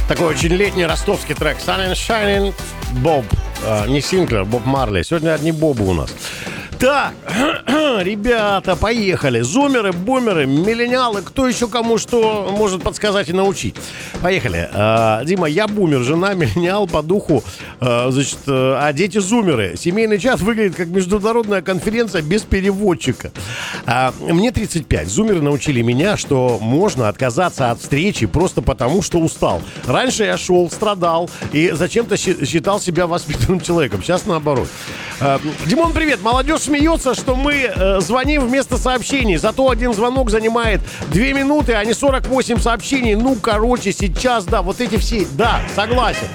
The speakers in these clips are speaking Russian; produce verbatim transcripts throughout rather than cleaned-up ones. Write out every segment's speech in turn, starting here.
Такой очень летний ростовский трек. Sun and Shining, Боб. А, не Синклер, Боб Марли. Сегодня одни Бобы у нас. Так, ребята, поехали. Зумеры, бумеры, миллениалы. Кто еще кому что может подсказать и научить? Поехали. А, Дима, я бумер, жена миллениал по духу. А, значит, а дети зумеры. Семейный чат выглядит как международная конференция без переводчика. А, мне тридцать пять. Зумеры научили меня, что можно отказаться от встречи просто потому, что устал. Раньше я шел, страдал и зачем-то считал себя воспитанным человеком. Сейчас наоборот. А, Димон, привет. Молодежь смеется, что мы э, звоним вместо сообщений. Зато один звонок занимает две минуты, а не сорок восемь сообщений. Ну, короче, сейчас, да, вот эти все. Да, согласен.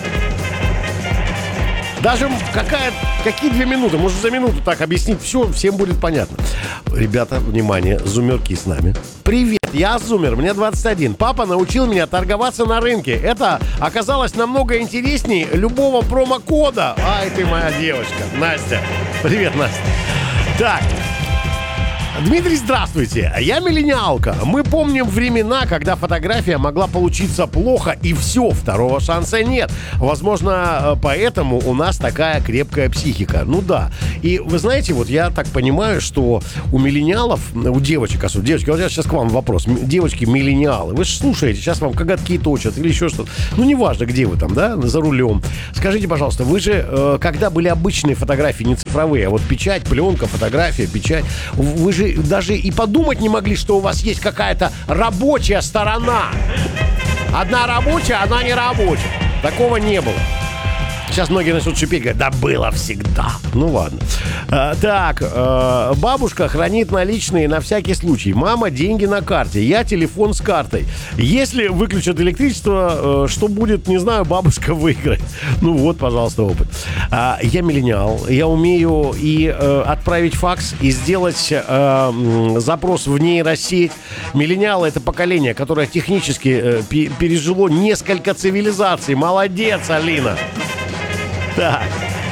Даже какая, какие две минуты? Может, за минуту так объяснить все, всем будет понятно. Ребята, внимание, зумерки с нами. Привет, я зумер, мне двадцать один. Папа научил меня торговаться на рынке. Это оказалось намного интереснее любого промокода. Ай, ты моя девочка, Настя. Привет, Настя. Так. Дмитрий, здравствуйте. Я миллениалка. Мы помним времена, когда фотография могла получиться плохо, и все, второго шанса нет. Возможно, поэтому у нас такая крепкая психика. Ну да. И вы знаете, вот я так понимаю, что у миллениалов, у девочек, особенно, девочки, вот сейчас к вам вопрос. Девочки миллениалы, вы же слушаете, сейчас вам коготки точат или еще что-то. Ну, неважно, где вы там, да, за рулем. Скажите, пожалуйста, вы же, э, когда были обычные фотографии, не цифровые, а вот печать, пленка, фотография, печать, вы же даже и подумать не могли, что у вас есть какая-то рабочая сторона. Одна рабочая, одна не рабочая. Такого не было. Сейчас многие начнут шипеть, говорят, да было всегда. Ну ладно. А, так, а, бабушка хранит наличные на всякий случай. Мама деньги на карте. Я телефон с картой. Если выключат электричество, что будет, не знаю, бабушка выиграет. Ну вот, пожалуйста, опыт. А, я миллениал. Я умею и э, отправить факс, и сделать э, запрос в нейросеть. Миллениалы — это поколение, которое технически э, пережило несколько цивилизаций. Молодец, Алина. Так.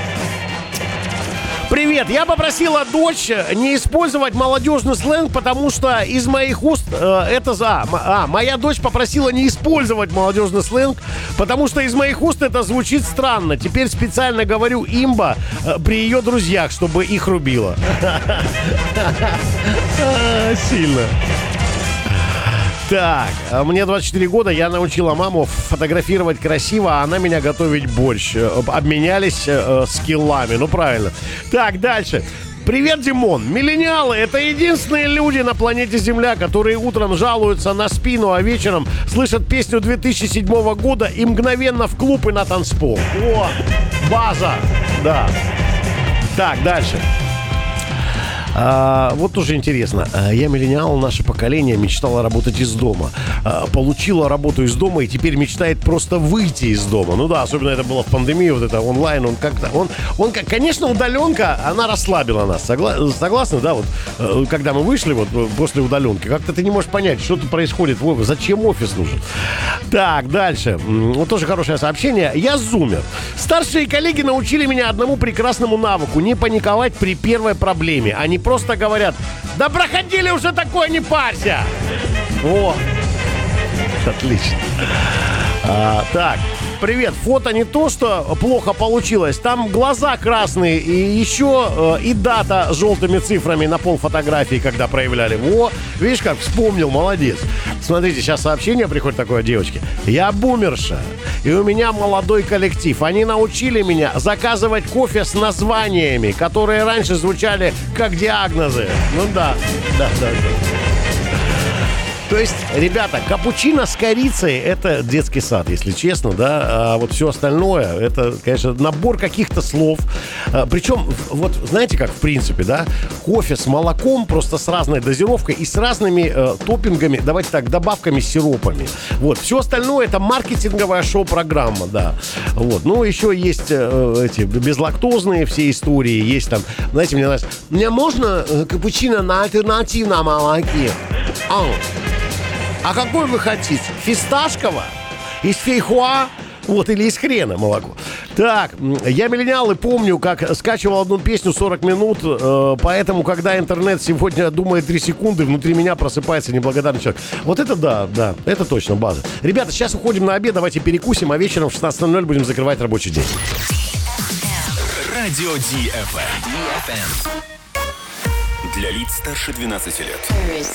Привет, я попросила дочь не использовать молодежный сленг, потому что из моих уст э, это за... А, моя дочь попросила не использовать молодежный сленг, потому что из моих уст это звучит странно. Теперь специально говорю имба э, при ее друзьях, чтобы их рубило. Сильно. Так, мне двадцать четыре года, я научила маму фотографировать красиво, а она меня готовить борщ. Обменялись э, скиллами, ну правильно. Так, дальше. Привет, Димон. Миллениалы — это единственные люди на планете Земля, которые утром жалуются на спину, а вечером слышат песню две тысячи седьмого года и мгновенно в клуб и на танцпол. О, база, да. Так, дальше. А, вот тоже интересно. Я миллениал, наше поколение мечтало работать из дома. А, получила работу из дома и теперь мечтает просто выйти из дома. Ну да, особенно это было в пандемию, вот это онлайн. Он как-то, он, он, конечно, удаленка, она расслабила нас. Согла- согласны, да, вот, когда мы вышли вот после удаленки, как-то ты не можешь понять, что тут происходит, зачем офис нужен. Так, дальше. Вот тоже хорошее сообщение. Я зумер. Старшие коллеги научили меня одному прекрасному навыку: не паниковать при первой проблеме. Они просто говорят: да проходили уже такое, не парься. О, отлично. А, так, привет. Фото не то, что плохо получилось. Там глаза красные и еще э, и дата с желтыми цифрами на пол фотографии, когда проявляли. Во, видишь, как вспомнил, молодец. Смотрите, сейчас сообщение приходит такое девочке. Я бумерша, и у меня молодой коллектив. Они научили меня заказывать кофе с названиями, которые раньше звучали как диагнозы. Ну да, да, да, да. То есть, ребята, капучино с корицей — это детский сад, если честно, да. А вот все остальное — это, конечно, набор каких-то слов. А, причем, вот знаете как, в принципе, да, кофе с молоком, просто с разной дозировкой и с разными э, топпингами, давайте так, добавками, сиропами. Вот, все остальное — это маркетинговая шоу-программа, да. Вот, ну, еще есть э, эти безлактозные все истории, есть там, знаете, мне нравится, мне можно э, капучино на альтернативном молоке? А, А какой вы хотите? Фисташково? Из фейхоа? Вот, или из хрена молоко. Так, я миллениал и помню, как скачивал одну песню сорок минут, э, поэтому, когда интернет сегодня думает три секунды, внутри меня просыпается неблагодарный человек. Вот это да, да, это точно база. Ребята, сейчас уходим на обед, давайте перекусим, а вечером в шестнадцать ноль ноль будем закрывать рабочий день. Радио ди эф эм. Для лиц старше двенадцати лет.